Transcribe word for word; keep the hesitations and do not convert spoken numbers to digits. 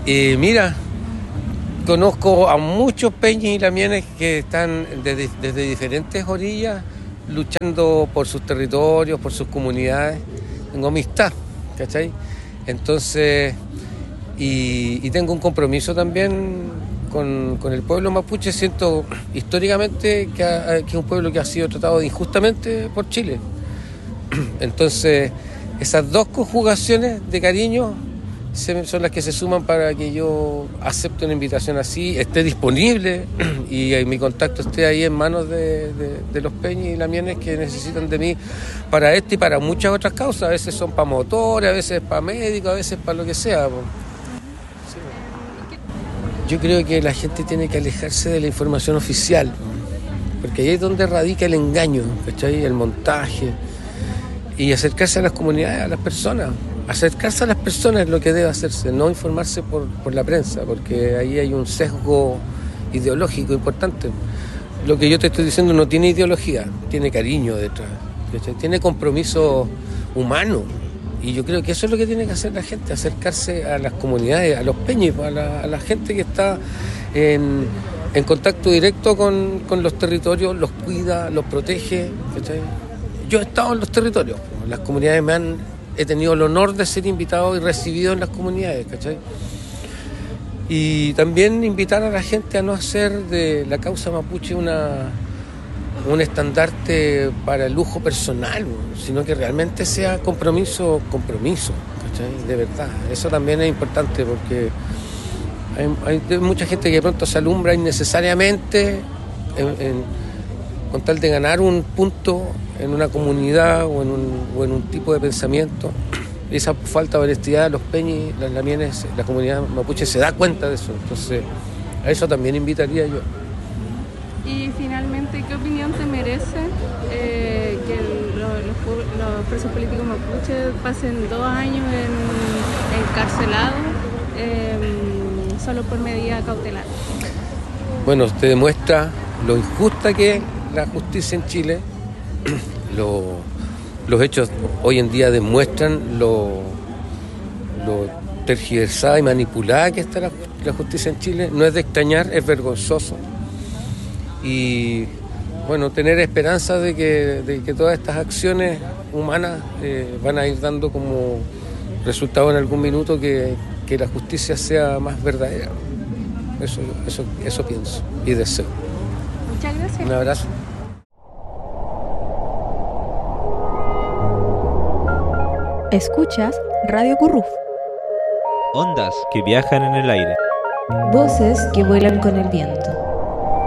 Eh, mira, conozco a muchos peñas y lamienes que están desde, desde diferentes orillas luchando por sus territorios, por sus comunidades. Tengo amistad, ¿cachai? Entonces, y, y tengo un compromiso también con, con el pueblo mapuche. Siento históricamente que, ha, que es un pueblo que ha sido tratado injustamente por Chile. Entonces, esas dos conjugaciones de cariño son las que se suman para que yo acepte una invitación así, esté disponible y mi contacto esté ahí en manos de, de, de los peñas y lamienes que necesitan de mí para esto y para muchas otras causas. A veces son para motores, a veces para médicos, a veces para lo que sea. Sí. Yo creo que la gente tiene que alejarse de la información oficial, porque ahí es donde radica el engaño, ¿cachai? El montaje, y acercarse a las comunidades, a las personas. Acercarse a las personas es lo que debe hacerse, no informarse por, por la prensa, porque ahí hay un sesgo ideológico importante. Lo que yo te estoy diciendo no tiene ideología, tiene cariño detrás, ¿cachai? Tiene compromiso humano, y yo creo que eso es lo que tiene que hacer la gente, acercarse a las comunidades, a los peñas, a la, a la gente que está en, en contacto directo con, con los territorios, los cuida, los protege, ¿cachai? Yo he estado en los territorios, las comunidades me han... He tenido el honor de ser invitado y recibido en las comunidades, ¿cachai? Y también invitar a la gente a no hacer de la causa mapuche una, un estandarte para el lujo personal, sino que realmente sea compromiso, compromiso, ¿cachai? De verdad. Eso también es importante porque hay, hay mucha gente que de pronto se alumbra innecesariamente en, en, con tal de ganar un punto en una comunidad o en un, o en un tipo de pensamiento. Esa falta de honestidad, los peñas, las lamienes, la comunidad mapuche se da cuenta de eso. Entonces, a eso también invitaría yo. Y finalmente, ¿qué opinión te merece eh, que el, los, los, los presos políticos mapuches pasen dos años en, encarcelados eh, solo por medida cautelar? Bueno, te demuestra lo injusta que es la justicia en Chile. Lo, los hechos hoy en día demuestran lo, lo tergiversada y manipulada que está la, la justicia en Chile. No es de extrañar, es vergonzoso. Y bueno, tener esperanza de que, de que todas estas acciones humanas eh, van a ir dando como resultado en algún minuto que, que la justicia sea más verdadera. Eso, eso, eso pienso y deseo. Muchas gracias. Un abrazo. Escuchas Radio Curruf. Ondas que viajan en el aire. Voces que vuelan con el viento.